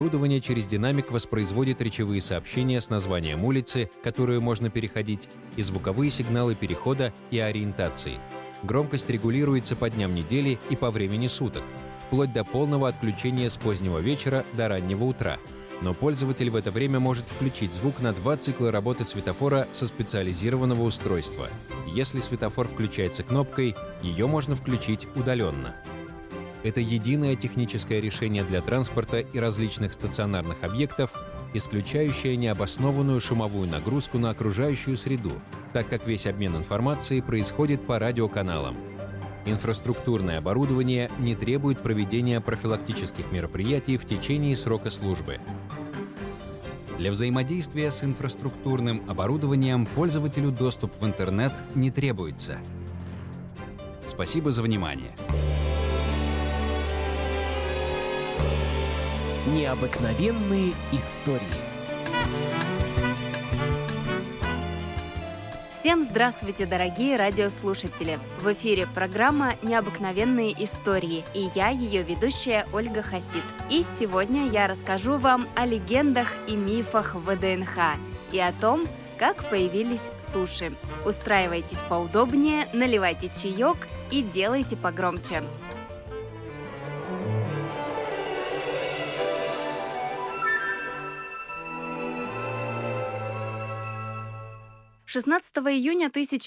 Оборудование через динамик воспроизводит речевые сообщения с названием улицы, которую можно переходить, и звуковые сигналы перехода и ориентации. Громкость регулируется по дням недели и по времени суток, вплоть до полного отключения с позднего вечера до раннего утра. Но пользователь в это время может включить звук на 2 цикла работы светофора со специализированного устройства. Если светофор включается кнопкой, ее можно включить удаленно. Это единое техническое решение для транспорта и различных стационарных объектов, исключающее необоснованную шумовую нагрузку на окружающую среду, так как весь обмен информацией происходит по радиоканалам. Инфраструктурное оборудование не требует проведения профилактических мероприятий в течение срока службы. Для взаимодействия с инфраструктурным оборудованием пользователю доступ в интернет не требуется. Спасибо за внимание. Необыкновенные истории. Всем здравствуйте, дорогие радиослушатели! В эфире программа «Необыкновенные истории» и я, ее ведущая Ольга Хасид. И сегодня я расскажу вам о легендах и мифах ВДНХ и о том, как появились суши. Устраивайтесь поудобнее, наливайте чаек и делайте погромче. 16 июня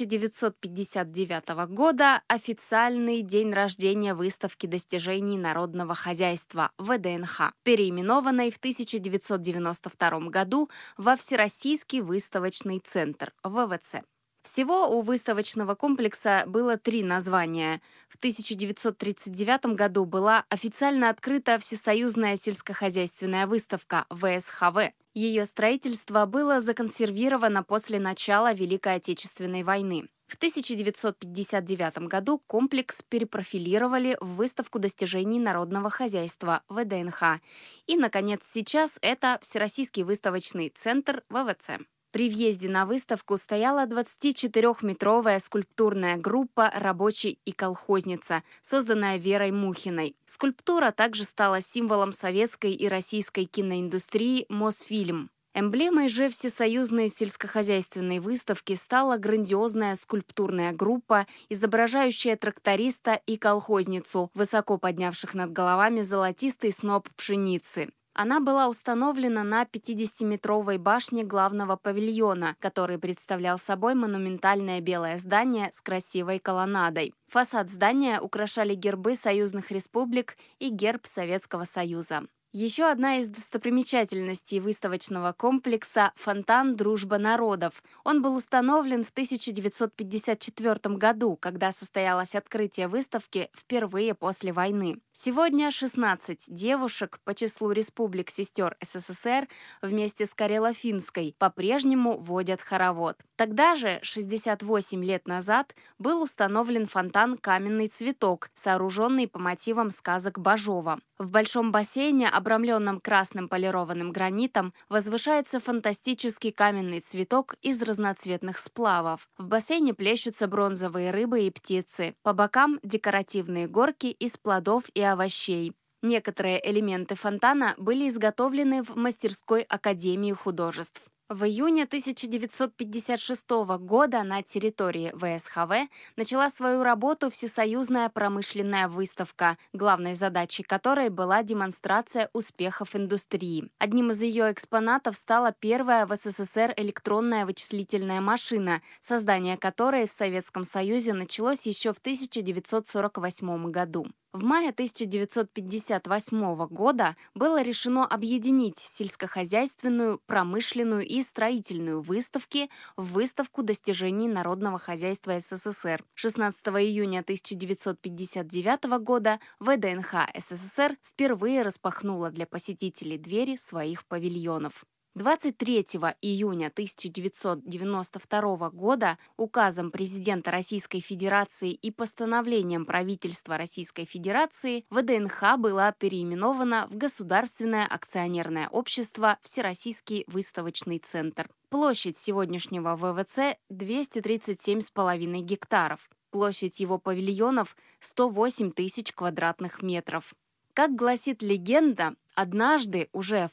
1959 года – официальный день рождения выставки достижений народного хозяйства ВДНХ, переименованной в 1992 году во Всероссийский выставочный центр ВВЦ. Всего у выставочного комплекса было 3 названия. В 1939 году была официально открыта Всесоюзная сельскохозяйственная выставка ВСХВ. Ее строительство было законсервировано после начала Великой Отечественной войны. В 1959 году комплекс перепрофилировали в выставку достижений народного хозяйства ВДНХ. И, наконец, сейчас это Всероссийский выставочный центр ВВЦ. При въезде на выставку стояла 24-метровая скульптурная группа «Рабочий и колхозница», созданная Верой Мухиной. Скульптура также стала символом советской и российской киноиндустрии «Мосфильм». Эмблемой же Всесоюзной сельскохозяйственной выставки стала грандиозная скульптурная группа, изображающая тракториста и колхозницу, высоко поднявших над головами золотистый сноп пшеницы. Она была установлена на 50-метровой башне главного павильона, который представлял собой монументальное белое здание с красивой колоннадой. Фасад здания украшали гербы союзных республик и герб Советского Союза. Еще одна из достопримечательностей выставочного комплекса – фонтан «Дружба народов». Он был установлен в 1954 году, когда состоялось открытие выставки впервые после войны. Сегодня 16 девушек по числу республик-сестер СССР вместе с Карело-Финской по-прежнему водят хоровод. Тогда же, 68 лет назад, был установлен фонтан «Каменный цветок», сооруженный по мотивам сказок Бажова. В большом бассейне, обрамленном красным полированным гранитом, возвышается фантастический каменный цветок из разноцветных сплавов. В бассейне плещутся бронзовые рыбы и птицы. По бокам декоративные горки из плодов и овощей. Некоторые элементы фонтана были изготовлены в мастерской Академии художеств. В июне 1956 года на территории ВСХВ начала свою работу Всесоюзная промышленная выставка, главной задачей которой была демонстрация успехов индустрии. Одним из ее экспонатов стала первая в СССР электронная вычислительная машина, создание которой в Советском Союзе началось еще в 1948 году. В мае 1958 года было решено объединить сельскохозяйственную, промышленную и строительную выставки в выставку достижений народного хозяйства СССР. 16 июня 1959 года ВДНХ СССР впервые распахнула для посетителей двери своих павильонов. 23 июня 1992 года указом президента Российской Федерации и постановлением правительства Российской Федерации ВДНХ была переименована в Государственное акционерное общество «Всероссийский выставочный центр». Площадь сегодняшнего ВВЦ – 237,5 гектаров. Площадь его павильонов – 108 тысяч квадратных метров. Как гласит легенда, Однажды, уже в